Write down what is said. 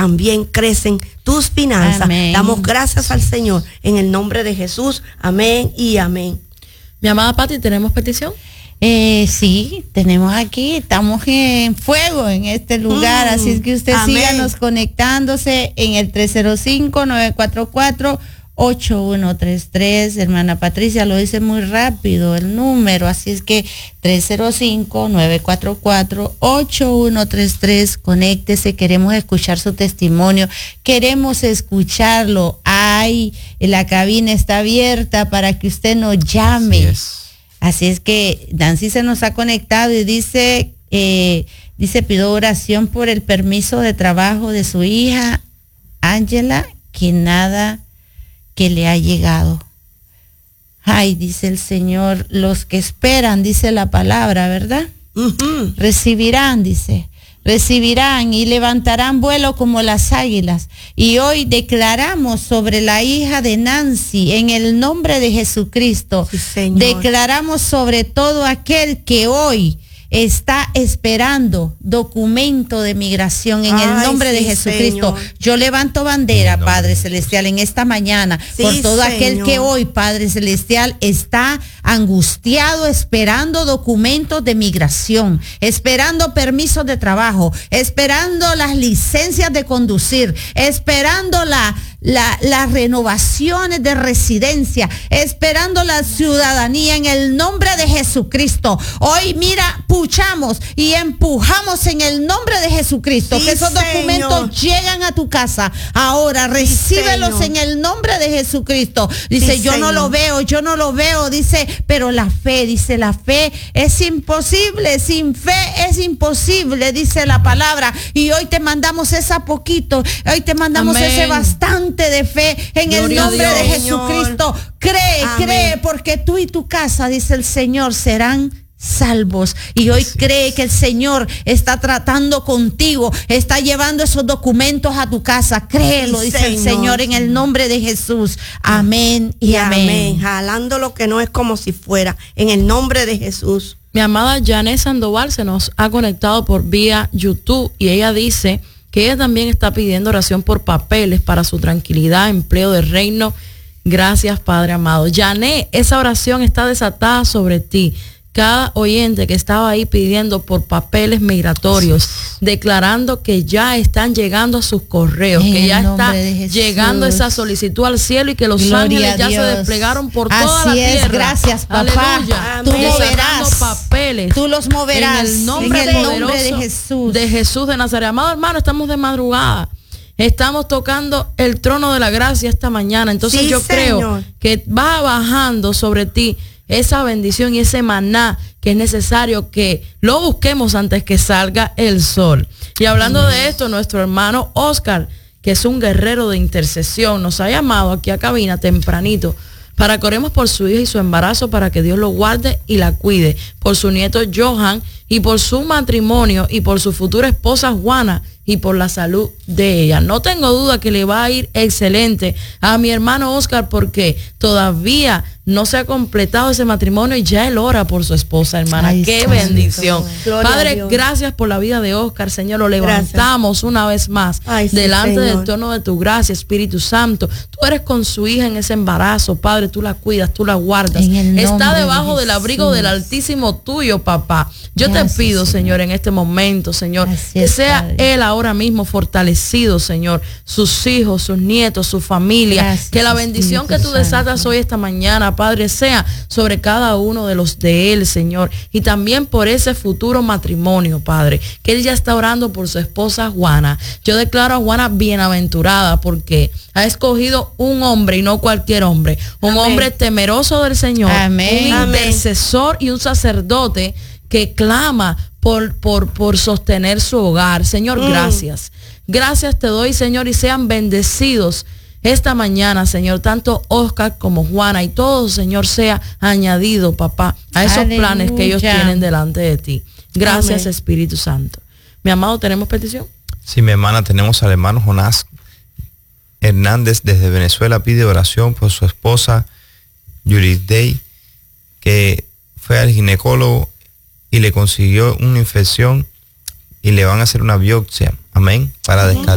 también crecen tus finanzas. Amén. Damos gracias al Señor en el nombre de Jesús. Amén y amén. Mi amada Pati, ¿tenemos petición? Sí, tenemos aquí, estamos en fuego en este lugar, así es que usted síganos conectándose en el 305-944-8133. Hermana Patricia lo dice muy rápido el número, así es que 305-944-8133, conéctese, queremos escuchar su testimonio, queremos escucharlo. Ay, la cabina está abierta para que usted nos llame. Así es que Nancy se nos ha conectado y dice, pido oración por el permiso de trabajo de su hija Ángela, que nada que le ha llegado. Ay, dice el Señor, los que esperan, dice la palabra, ¿verdad? Recibirán, dice. Recibirán y levantarán vuelo como las águilas. Y hoy declaramos sobre la hija de Nancy, en el nombre de Jesucristo, sí, declaramos sobre todo aquel que hoy está esperando documento de migración en el nombre de Jesucristo. Señor. Yo levanto bandera, Padre Celestial, en esta mañana, por todo aquel que hoy, Padre Celestial, está angustiado, esperando documentos de migración, esperando permisos de trabajo, esperando las licencias de conducir, esperando las renovaciones de residencia, esperando la ciudadanía en el nombre de Jesucristo. Hoy, mira, puchamos y empujamos en el nombre de Jesucristo, que esos documentos llegan a tu casa. Ahora, recíbelos en el nombre de Jesucristo. Dice, yo no lo veo, dice, pero la fe, dice, la fe es imposible, sin fe es imposible, dice la palabra. Y hoy te mandamos esa poquito, hoy te mandamos ese bastante de fe en el nombre de Jesucristo. Cree, porque tú y tu casa, dice el Señor, serán salvos. Y hoy cree que el Señor está tratando contigo, está llevando esos documentos a tu casa. Créelo, dice el Señor, en el nombre de Jesús. Amén y amén. Jalando lo que no es como si fuera, en el nombre de Jesús. Mi amada Janet Sandoval se nos ha conectado por vía YouTube y ella dice que ella también está pidiendo oración por papeles para su tranquilidad, empleo de reino. Gracias, Padre amado. Janet, esa oración está desatada sobre ti. Cada oyente que estaba ahí pidiendo por papeles migratorios, declarando que ya están llegando a sus correos, que ya está llegando esa solicitud al cielo y que los ángeles ya se desplegaron por toda la tierra. Así es, gracias, papá. Aleluya. Tú moverás papeles. Tú los moverás en el nombre de Jesús. De Jesús de Nazaret. Amado hermano, estamos de madrugada. Estamos tocando el trono de la gracia esta mañana. Entonces yo creo que va bajando sobre ti esa bendición y ese maná que es necesario que lo busquemos antes que salga el sol. Y hablando de esto, nuestro hermano Oscar, que es un guerrero de intercesión, nos ha llamado aquí a cabina tempranito para que oremos por su hija y su embarazo, para que Dios lo guarde y la cuide, por su nieto Johan y por su matrimonio y por su futura esposa Juana y por la salud de ella. No tengo duda que le va a ir excelente a mi hermano Oscar, porque todavía no se ha completado ese matrimonio y ya él ora por su esposa, hermana. Ay, qué bendición. Padre, gracias por la vida de Oscar, Señor. Lo levantamos una vez más delante del trono de tu gracia, Espíritu Santo. Tú eres con su hija en ese embarazo, Padre. Tú la cuidas, tú la guardas. Está debajo del abrigo del Altísimo tuyo, papá. Yo te pido, Señor, en este momento, Señor, que sea él ahora mismo fortalecido, Señor, sus hijos, sus nietos, su familia, que la bendición que tú desatas hoy esta mañana, Padre, sea sobre cada uno de los de él, Señor, y también por ese futuro matrimonio, Padre, que él ya está orando por su esposa Juana. Yo declaro a Juana bienaventurada, porque ha escogido un hombre y no cualquier hombre, un hombre temeroso del Señor, un intercesor y un sacerdote que clama por sostener su hogar. Señor, gracias. Gracias te doy, Señor, y sean bendecidos esta mañana, Señor, tanto Oscar como Juana, y todo, Señor, sea añadido, papá, a esos planes que ellos tienen delante de ti. Gracias, Espíritu Santo. Mi amado, ¿tenemos petición? Sí, mi hermana, tenemos al hermano Jonás Hernández desde Venezuela. Pide oración por su esposa Yuris Day, que fue al ginecólogo y le consiguió una infección y le van a hacer una biopsia. Amén. Para descartar